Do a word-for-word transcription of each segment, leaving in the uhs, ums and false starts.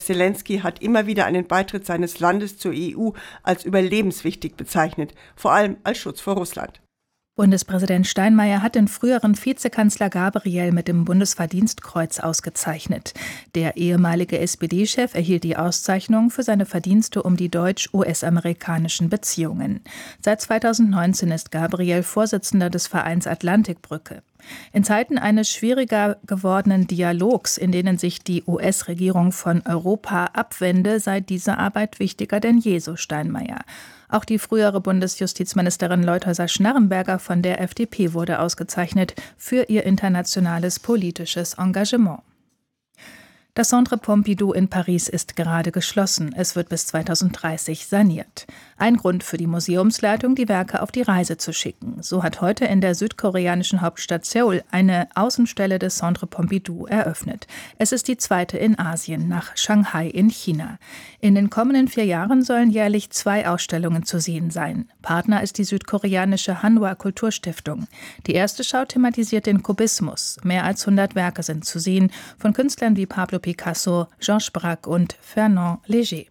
Selenskyj hat immer wieder einen Beitritt seines Landes zur E U als überlebenswichtig bezeichnet, vor allem als Schutz vor Russland. Bundespräsident Steinmeier hat den früheren Vizekanzler Gabriel mit dem Bundesverdienstkreuz ausgezeichnet. Der ehemalige S P D-Chef erhielt die Auszeichnung für seine Verdienste um die deutsch-U S-amerikanischen Beziehungen. Seit zweitausendneunzehn ist Gabriel Vorsitzender des Vereins Atlantikbrücke. In Zeiten eines schwieriger gewordenen Dialogs, in denen sich die U S-Regierung von Europa abwende, sei diese Arbeit wichtiger denn je, so Steinmeier. Auch die frühere Bundesjustizministerin Leutheusser-Schnarrenberger von der F D P wurde ausgezeichnet für ihr internationales politisches Engagement. Das Centre Pompidou in Paris ist gerade geschlossen. Es wird bis zweitausenddreißig saniert. Ein Grund für die Museumsleitung, die Werke auf die Reise zu schicken. So hat heute in der südkoreanischen Hauptstadt Seoul eine Außenstelle des Centre Pompidou eröffnet. Es ist die zweite in Asien, nach Shanghai in China. In den kommenden vier Jahren sollen jährlich zwei Ausstellungen zu sehen sein. Partner ist die südkoreanische Hanwha Kulturstiftung. Die erste Schau thematisiert den Kubismus. Mehr als hundert Werke sind zu sehen, von Künstlern wie Pablo Picasso, Georges Braque und Fernand Léger.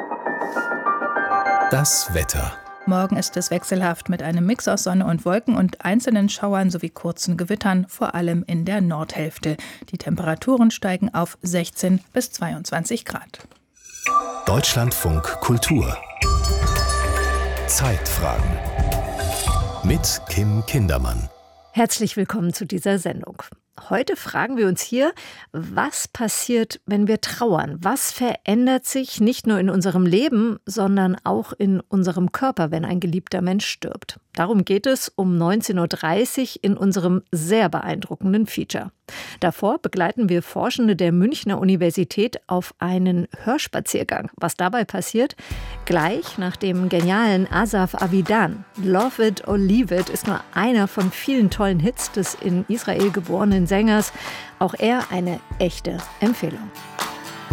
Das Wetter. Morgen ist es wechselhaft mit einem Mix aus Sonne und Wolken und einzelnen Schauern sowie kurzen Gewittern, vor allem in der Nordhälfte. Die Temperaturen steigen auf sechzehn bis zweiundzwanzig Grad. Deutschlandfunk Kultur. Zeitfragen. Mit Kim Kindermann. Herzlich willkommen zu dieser Sendung. Heute fragen wir uns hier, was passiert, wenn wir trauern? Was verändert sich nicht nur in unserem Leben, sondern auch in unserem Körper, wenn ein geliebter Mensch stirbt? Darum geht es um neunzehn Uhr dreißig in unserem sehr beeindruckenden Feature. Davor begleiten wir Forschende der Münchner Universität auf einen Hörspaziergang. Was dabei passiert? Gleich nach dem genialen Asaf Avidan. Love It or Leave It ist nur einer von vielen tollen Hits des in Israel geborenen Sängers. Auch er eine echte Empfehlung.